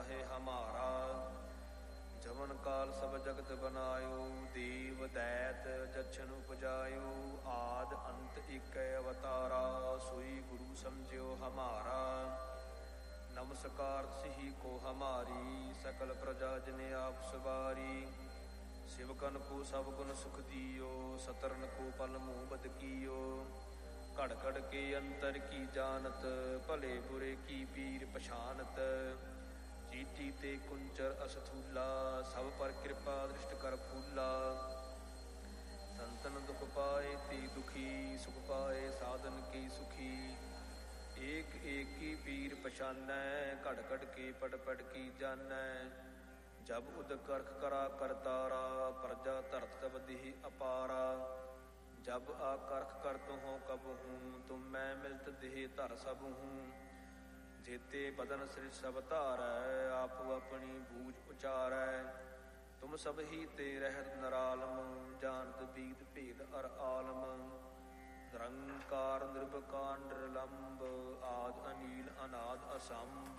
ताहे हमारा। जवन काल सब जगत बनायो, देव दैत जछन उपजायो। आद अंत एक अवतारा, सोई गुरु समझियो हमारा। नमस्कार सिही को हमारी, सकल प्रजा जिने आप सवारी। शिवकन को सब गुण सुख दियो, सतरन को पल मुँह बद कियो। घड़ घड़ के अंतर की जानत, भले बुरे की पीर पछानत। चीटी ते कुंचर असथूला, सब पर कृपा दृष्ट कर फूला। संतन दुख पाए ते दुखी, सुख पाए साधन के सुखी। एक एक की पीर पछानै, घड़ घड़ के पट पट की जानै। जब उद करख करा करतारा, प्रजा धरत तब देह अपारा। जब आकर्ख करत हो कब हूँ, तुम मैं मिलत देह धर सब हूँ। जेते बदन सिर सब धारै, आप अपनी बूझ उचारै। तुम सब ही ते रहत नरालम, जानत बीत भेद अर आलम। निरंकार निर्विकार निरलंब, आद अनील अनाद असंभ।